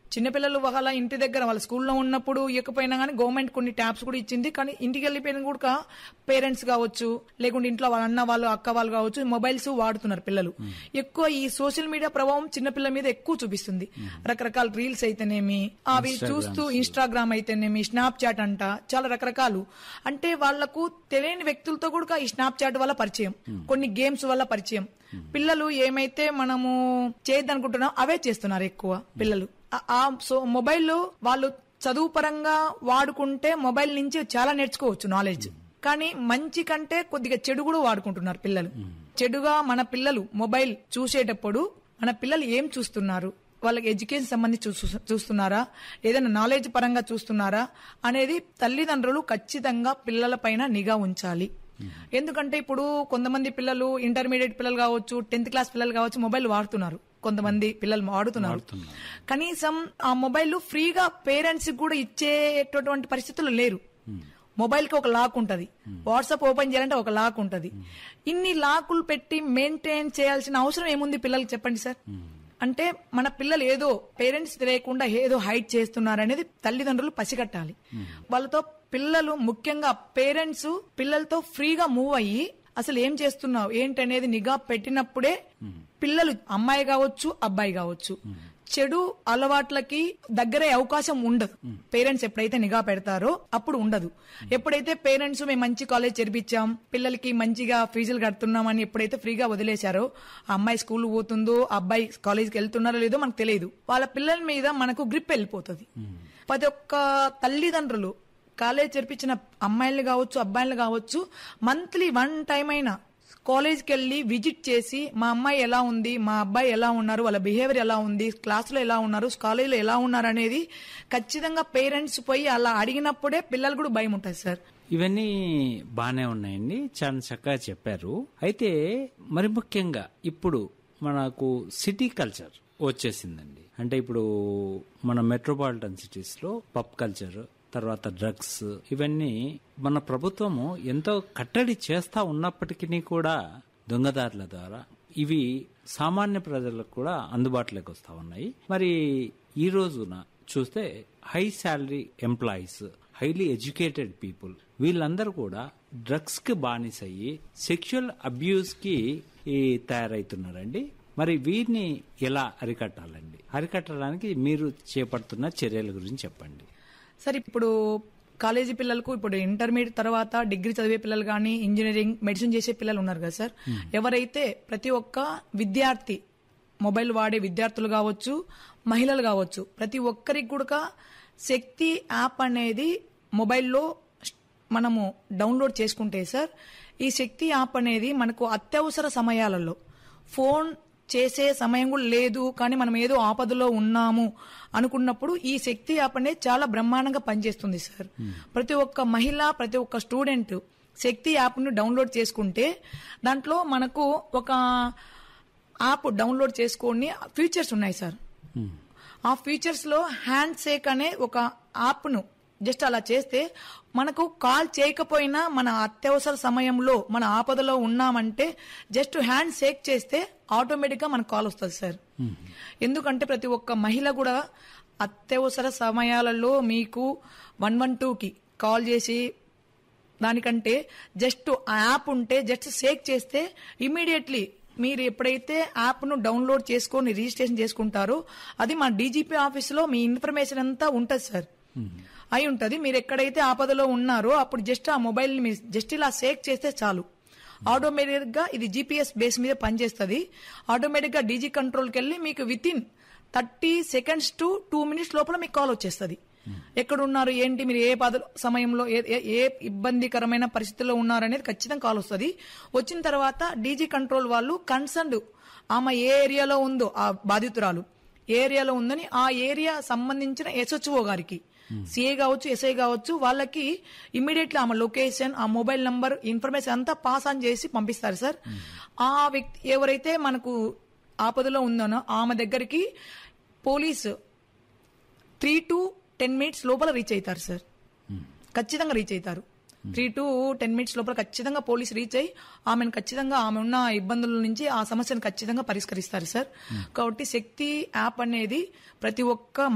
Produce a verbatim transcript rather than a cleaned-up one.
చిన్నపిల్లలు వాళ్ళ ఇంటి దగ్గర వాళ్ళ స్కూల్లో ఉన్నప్పుడు ఇవ్వకపోయినా కానీ గవర్నమెంట్ కొన్ని ట్యాబ్స్ కూడా ఇచ్చింది. కానీ ఇంటికి వెళ్ళిపోయిన కూడా పేరెంట్స్ కావచ్చు, లేకుంటే ఇంట్లో వాళ్ళ అన్న వాళ్ళు అక్క వాళ్ళు కావచ్చు, మొబైల్స్ వాడుతున్నారు పిల్లలు. ఎక్కువ ఈ సోషల్ మీడియా ప్రభావం చిన్నపిల్లల మీద ఎక్కువ చూపిస్తుంది. రకరకాల రీల్స్ అయితేనేమి, అవి చూస్తూ ఇన్స్టాగ్రామ్ అయితేనేమి, స్నాప్ చాట్ అంట, చాలా రకరకాలు. అంటే వాళ్లకు తెలియని వ్యక్తులతో కూడా ఈ స్నాప్ చాట్ వల్ల పరిచయం, కొన్ని గేమ్స్ వల్ల పరిచయం. పిల్లలు ఏమైతే మనము చేయద్దనుకుంటున్నాం అవే చేస్తున్నారు ఎక్కువ పిల్లలు. ఆ సో మొబైల్ వాళ్ళు చదువు పరంగా వాడుకుంటే మొబైల్ నుంచి చాలా నేర్చుకోవచ్చు నాలెడ్జ్. కానీ మంచి కంటే కొద్దిగా చెడు కూడా వాడుకుంటున్నారు పిల్లలు. చెడుగా మన పిల్లలు మొబైల్ చూసేటప్పుడు మన పిల్లలు ఏం చూస్తున్నారు, వాళ్ళకి ఎడ్యుకేషన్ సంబంధించి చూస్తున్నారా, ఏదైనా నాలెడ్జ్ పరంగా చూస్తున్నారా అనేది తల్లిదండ్రులు ఖచ్చితంగా పిల్లల పైన నిఘా ఉంచాలి. ఎందుకంటే ఇప్పుడు కొంతమంది పిల్లలు ఇంటర్మీడియట్ పిల్లలు కావచ్చు, టెన్త్ క్లాస్ పిల్లలు కావచ్చు మొబైల్ వాడుతున్నారు. కొంతమంది పిల్లలు వాడుతున్నారు. కనీసం ఆ మొబైల్ ఫ్రీగా పేరెంట్స్ కూడా ఇచ్చేటటువంటి పరిస్థితులు లేరు. మొబైల్ కి ఒక లాక్ ఉంటది, వాట్సాప్ ఓపెన్ చేయాలంటే ఒక లాక్ ఉంటది. ఇన్ని లాకులు పెట్టి మెయింటైన్ చేయాల్సిన అవసరం ఏముంది పిల్లలకి చెప్పండి సార్? అంటే మన పిల్లలు ఏదో పేరెంట్స్ తెలియకుండా ఏదో హైడ్ చేస్తున్నారనేది తల్లిదండ్రులు పసిగట్టాలి. వాళ్ళతో పిల్లలు ముఖ్యంగా పేరెంట్స్ పిల్లలతో ఫ్రీగా మూవ్ అయ్యి అసలు ఏం చేస్తున్నావు ఏంటనేది నిఘా పెట్టినప్పుడే పిల్లలు అమ్మాయి కావచ్చు అబ్బాయి కావచ్చు చెడు అలవాట్లకి దగ్గరే అవకాశం ఉండదు. పేరెంట్స్ ఎప్పుడైతే నిఘా పెడతారో అప్పుడు ఉండదు. ఎప్పుడైతే పేరెంట్స్ మేము మంచి కాలేజ్ చేర్పించాం, పిల్లలకి మంచిగా ఫీజులు కడుతున్నామని ఎప్పుడైతే ఫ్రీగా వదిలేశారో, ఆ అమ్మాయి స్కూల్ పోతుందో అబ్బాయి కాలేజ్కి వెళ్తున్నారో లేదో మనకు తెలియదు. వాళ్ళ పిల్లల మీద మనకు గ్రిప్ వెళ్ళిపోతుంది. ప్రతి ఒక్క తల్లిదండ్రులు కాలేజ్ చేర్పించిన అమ్మాయిలు కావచ్చు అబ్బాయిలు కావచ్చు మంత్లీ వన్ టైం అయినా కాలేజ్కి వెళ్లి విజిట్ చేసి మా అమ్మాయి ఎలా ఉంది, మా అబ్బాయి ఎలా ఉన్నారు, వాళ్ళ బిహేవియర్ ఎలా ఉంది, క్లాసులో ఎలా ఉన్నారు, కాలేజీలో ఎలా ఉన్నారు అనేది ఖచ్చితంగా పేరెంట్స్ పోయి అలా అడిగినప్పుడే పిల్లలు కూడా భయం ఉంటుంది సార్. ఇవన్నీ బానే ఉన్నాయండి, చాలా చక్కగా చెప్పారు. అయితే మరి ముఖ్యంగా ఇప్పుడు మనకు సిటీ కల్చర్ వచ్చేసిందండి. అంటే ఇప్పుడు మన మెట్రోపాలిటన్ సిటీస్ లో పబ్ కల్చర్, తర్వాత డ్రగ్స్, ఇవన్నీ మన ప్రభుత్వము ఎంతో కట్టడి చేస్తా ఉన్నప్పటికీ కూడా దొంగదారుల ద్వారా ఇవి సామాన్య ప్రజలకు కూడా అందుబాటులోకి వస్తా ఉన్నాయి. మరి ఈ రోజున చూస్తే high salary employees, highly educated people, వీళ్ళందరూ కూడా డ్రగ్స్ కి బానిసయ్యి సెక్షువల్ అబ్యూస్ కి తయారైతున్నారండి. మరి వీరిని ఎలా అరికట్టాలండి? అరికట్టడానికి మీరు చేపడుతున్న చర్యల గురించి చెప్పండి. సార్ ఇప్పుడు కాలేజీ పిల్లలకు ఇప్పుడు ఇంటర్మీడియట్ తర్వాత డిగ్రీ చదివే పిల్లలు కానీ ఇంజనీరింగ్ మెడిసిన్ చేసే పిల్లలు ఉన్నారు కదా సార్. ఎవరైతే ప్రతి ఒక్క విద్యార్థి మొబైల్ వాడే విద్యార్థులు కావచ్చు మహిళలు కావచ్చు ప్రతి ఒక్కరికి కూడా శక్తి యాప్ అనేది మొబైల్లో మనము డౌన్లోడ్ చేసుకుంటే సార్, ఈ శక్తి యాప్ అనేది మనకు అత్యవసర సమయాలలో ఫోన్ చేసే సమయం కూడా లేదు కానీ మనం ఏదో ఆపదలో ఉన్నాము అనుకున్నప్పుడు ఈ శక్తి యాప్ అనేది చాలా బ్రహ్మాండంగా పనిచేస్తుంది సార్. ప్రతి ఒక్క మహిళ ప్రతి ఒక్క స్టూడెంట్ శక్తి యాప్ ను డౌన్లోడ్ చేసుకుంటే దాంట్లో మనకు ఒక యాప్ డౌన్లోడ్ చేసుకొని ఫీచర్స్ ఉన్నాయి సార్. ఆ ఫీచర్స్ లో హ్యాండ్ షేక్ అనే ఒక యాప్ ను జస్ట్ అలా చేస్తే మనకు కాల్ చేయకపోయినా మన అత్యవసర సమయంలో మన ఆపదలో ఉన్నామంటే జస్ట్ హ్యాండ్ షేక్ చేస్తే ఆటోమేటిక్ గా మనకు కాల్ వస్తుంది సార్. ఎందుకంటే ప్రతి ఒక్క మహిళ కూడా అత్యవసర సమయాలలో మీకు వన్ వన్ టూ కి కాల్ చేసి దానికంటే జస్ట్ ఆ యాప్ ఉంటే జస్ట్ షేక్ చేస్తే ఇమీడియట్లీ మీరు ఎప్పుడైతే యాప్ ను డౌన్లోడ్ చేసుకొని రిజిస్ట్రేషన్ చేసుకుంటారో అది మా డీజీపీ ఆఫీస్ లో మీ ఇన్ఫర్మేషన్ అంతా ఉంటది సార్, అయి ఉంటది. మీరు ఎక్కడైతే ఆపదలో ఉన్నారో అప్పుడు జస్ట్ ఆ మొబైల్ ని జస్ట్ ఇలా షేక్ చేస్తే చాలు ఆటోమేటిక్ గా ఇది జీపీఎస్ బేస్ మీద పనిచేస్తుంది. ఆటోమేటిక్ గా డీజీ కంట్రోల్ కి వెళ్ళి మీకు with in thirty seconds to two minutes లోపల మీకు కాల్ వచ్చేస్తుంది. ఎక్కడున్నారు ఏంటి, మీరు ఏ పద సమయంలో ఏ ఇబ్బందికరమైన పరిస్థితుల్లో ఉన్నారనేది ఖచ్చితంగా కాల్ వస్తుంది. వచ్చిన తర్వాత డీజీ కంట్రోల్ వాళ్ళు కన్సర్న్డ్ ఆమె ఏ ఏరియాలో ఉందో ఆ బాధితురాలు ఏ ఏరియాలో ఉందని ఆ ఏరియా సంబంధించిన ఎస్హెచ్ఓ గారికి సిఏ కావచ్చు ఎస్ఐ కావచ్చు వాళ్ళకి ఇమ్మీడియట్లీ ఆమె లొకేషన్ ఆ మొబైల్ నంబర్ ఇన్ఫర్మేషన్ అంతా పాస్ ఆన్ చేసి పంపిస్తారు సార్. ఆ వ్యక్తి ఎవరైతే మనకు ఆపదలో ఉందనో ఆమె దగ్గరికి police three to ten minutes లోపల రీచ్ అవుతారు సార్. ఖచ్చితంగా రీచ్ అవుతారు. త్రీ టు టెన్ మినిట్స్ లోపల ఖచ్చితంగా పోలీసు రీచ్ అయ్యి ఆమెను ఖచ్చితంగా ఆమె ఉన్న ఇబ్బందుల నుంచి ఆ సమస్యను ఖచ్చితంగా పరిష్కరిస్తారు సార్. కాబట్టి శక్తి యాప్ అనేది ప్రతి ఒక్క